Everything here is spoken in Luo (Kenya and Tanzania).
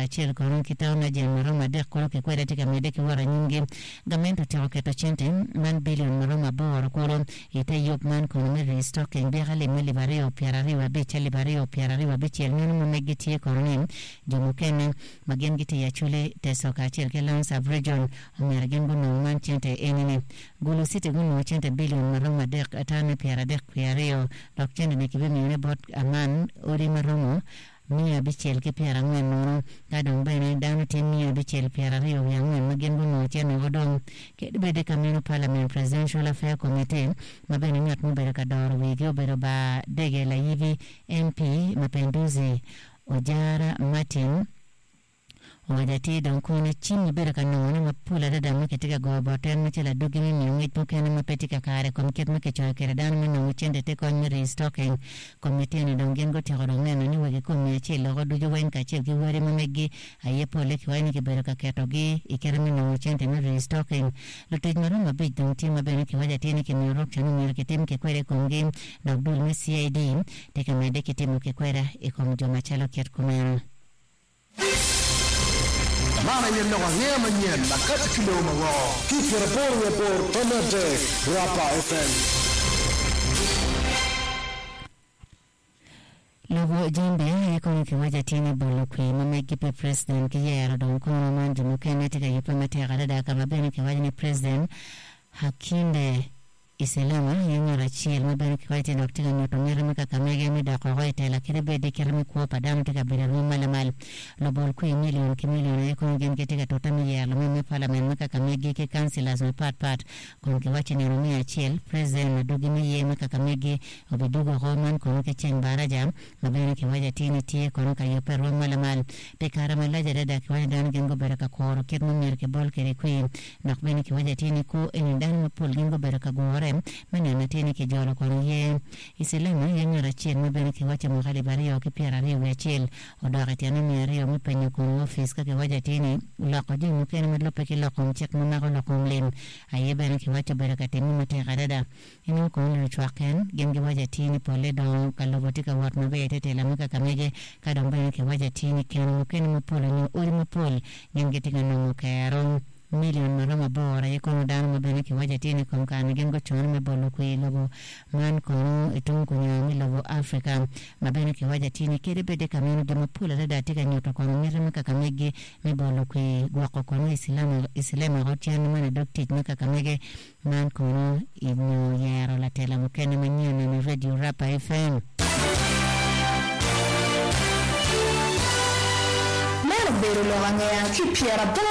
achiel kono kitaona jen maroma dek koro kikweda tika medeki wara nyingi gamento tero keto chente man billion maroma bor koro ite yop man kono me restocking de hali me libario piarariwa bicha libario piarariwa bicha elnyono mamegitie koronim jumukene magen giti ya chule tesoka achiel ke Lance Abrejon omergen guno man chente enini gulu site guno chente billion maroma dek atane piaradek piario dok chente nekibe mione bot aman ori maromo mia bichel ke piara ngwen no kadong bene dano tin mia bichel piara rio ya ngwen magen buno chene godong ke bede kamino parliament presidential affair committee mabene ngat mo bere kador wigi obero ba dege la yivi MP Mapinduzi Ojara Martin wajati don kuna chini bere kanone mapula dada mketika go boten mchela dugi mimi ngit mkene mapetika kare komket mkecho kere dan mino mchende te kon restocking komite ni dongen go tero ngeno ni wege komye chilo go duju wen ka chil ki wari mamegi aye pole ki wani ki bere ka ketogi ikere mino mchende mi restocking lutej maro mabij don tima bene ki wajati ni ki mirok chanu mir ki tim ki kwere kongi dogdul mi CID teka mede ki timu ki kwere ikom joma chalo kiet kumero Mana yen no ngema nyen na kati kilo mawo kifere por tonete Rapa FM Logo jimbe yekoni kiwaja tini bolokwi mamegipe president kiyera don kono manji mukene tika yipamete gadada kama bene kiwaja ni president Hakinde Iselama yengora chiel mabene kiwaiti doktiga nyoto mirami kakamege mida kogoite la kirebe di kirami kuwa padamu tika biraru malamal lobol kui milion ki milion yekon gen ketika totami yalo mime parlament makakamege ki councilors me part kon kiwachi ni rumia chiel president madugi miye makakamege obidugo homan kono ke chen baraja mabene kiwaja tini tie kono ka yope ru malamal pekara malaja dada kiwaja dan gengo beraka koro kirmu mirke bol kere kui nakbene kiwaja tini ku enindani mapul gengo beraka gore mani anatini ki jolo kono ye Iselama yengora chiel mabene kiwacha mwakali bario ki piara rio ya chiel odakati anami rio mipenyo kono office kake waja tini lako jing mukene madlope ki lako mchek mumako lako mlim aye bene kiwacha berakati mimate kadada ino kono luchwaken gengi waja tini pole don kalobotika wat mabe tete la muka kamege kadong bene kiwaja tini keno mukene mupolo ni uri mupol gengi tika nomo kayarong million marama bora yekono dano mabene kiwaja tini komkani gengo chono mebolo kui logo man kono itung kunyami logo Africa mabene kiwaja tini kiri bede kamino dama pula dada tika nyoto kono mirami kakamege mebolo kui guwako kono Iselama hotiano mani doktij makakamege man kono ino yero la tela mukene manyo na Radio Rapa FM Mero bero lo wangeya kipiera